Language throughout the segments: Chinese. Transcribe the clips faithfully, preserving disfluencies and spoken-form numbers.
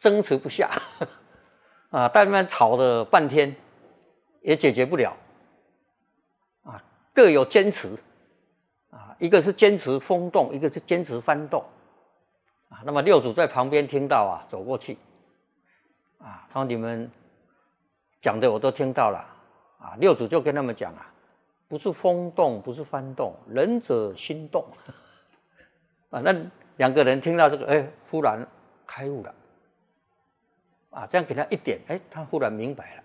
争持不下啊，但们吵了半天也解决不了啊，各有坚持啊，一个是坚持风动，一个是坚持幡动啊。那么六祖在旁边听到啊，走过去啊，他说你们讲的我都听到了啊，六祖就跟他们讲啊，不是风动，不是幡动，仁者心动啊。那两个人听到这个，哎，忽然开悟了啊，这样给他一点，哎，他忽然明白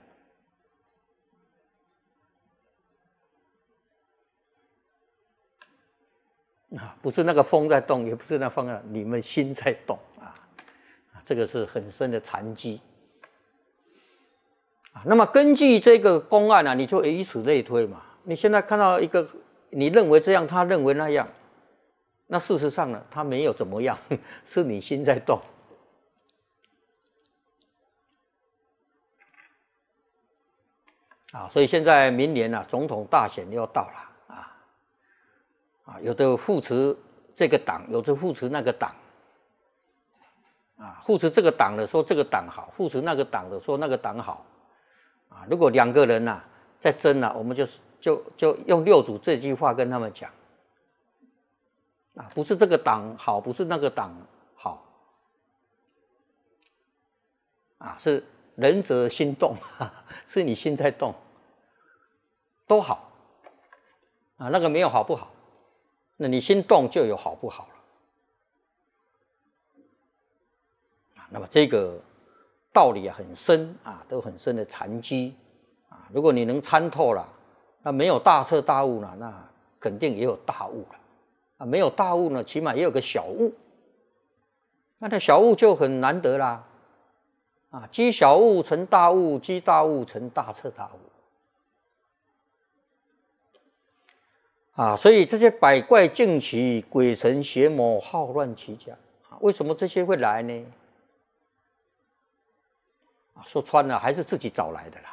了啊，不是那个风在动，也不是那风啊，你们心在动啊，这个是很深的禅机啊。那么根据这个公案啊，你就以此类推嘛。你现在看到一个，你认为这样，他认为那样。那事实上呢，他没有怎么样，是你心在动啊。所以现在明年啊，总统大选又到了啊啊，有的扶持这个党，有的扶持那个党啊，扶持这个党的说这个党好，扶持那个党的说那个党好啊。如果两个人啊在争啊，我们就就就用六祖这句话跟他们讲。啊，不是这个党好，不是那个党好，啊，是仁者心动，是你心在动，都好，啊，那个没有好不好，那你心动就有好不好了，啊，那么这个道理啊很深啊，都很深的禅机啊，如果你能参透了，那没有大彻大悟了，那肯定也有大悟了。啊，没有大悟呢，起码也有个小悟，那这小悟就很难得啦。啊，积小悟成大悟，积大悟成大彻大悟。啊，所以这些百怪竞起、鬼神邪魔好乱其家，啊，为什么这些会来呢？啊，说穿了还是自己找来的啦。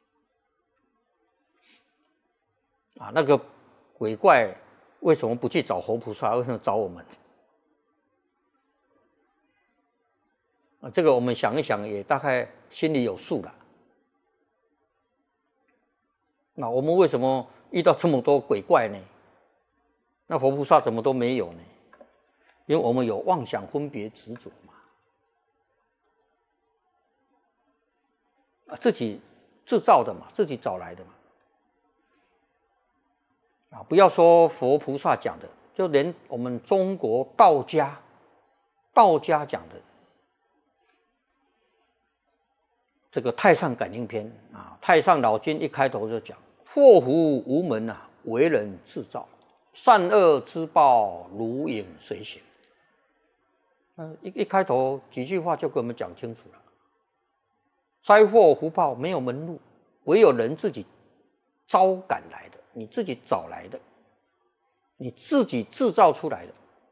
啊，那个鬼怪。为什么不去找活菩萨？为什么找我们？啊，这个我们想一想，也大概心里有数了。那我们为什么遇到这么多鬼怪呢？那活菩萨怎么都没有呢？因为我们有妄想、分别、执着嘛。啊，自己制造的嘛，自己找来的嘛。啊，不要说佛菩萨讲的，就连我们中国道家，道家讲的这个《太上感应篇》啊，《太上老君》一开头就讲：祸福无门啊，为人自造；善恶之报，如影随形。嗯，一一开头几句话就给我们讲清楚了。灾祸福报没有门路，唯有人自己招赶来的。你自己找来的，你自己制造出来的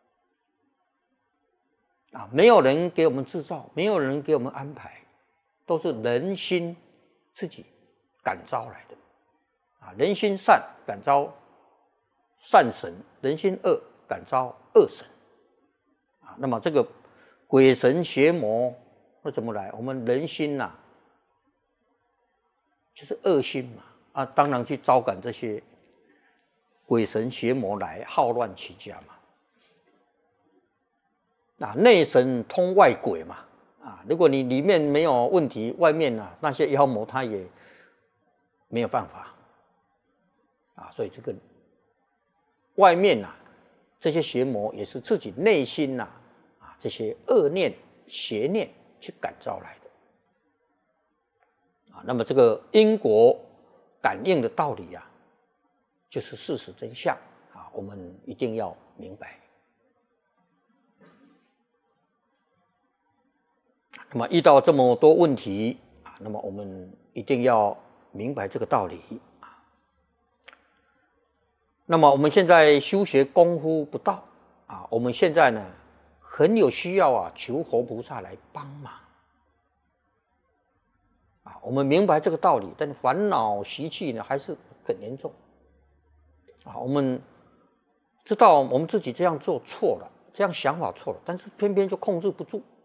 啊！没有人给我们制造，没有人给我们安排，都是人心自己感召来的啊！人心善感召善神，人心恶感召恶神啊！那么这个鬼神邪魔会怎么来？我们人心呐、啊，就是恶心嘛啊！当然去招赶这些。鬼神邪魔来好乱其家嘛，啊，内神通外鬼嘛，啊，如果你里面没有问题，外面啊那些妖魔他也没有办法，啊，所以这个外面啊这些邪魔也是自己内心呐 啊, 啊这些恶念邪念去感召来的，啊，那么这个因果感应的道理啊。就是事实真相啊，我们一定要明白。那么遇到这么多问题啊，那么我们一定要明白这个道理啊。那么我们现在修学功夫不到啊，我们现在呢很有需要啊，求活菩萨来帮忙啊。我们明白这个道理，但烦恼习气呢还是很严重。啊，我们知道我们自己这样做错了，这样想法错了，但是偏偏就控制不住。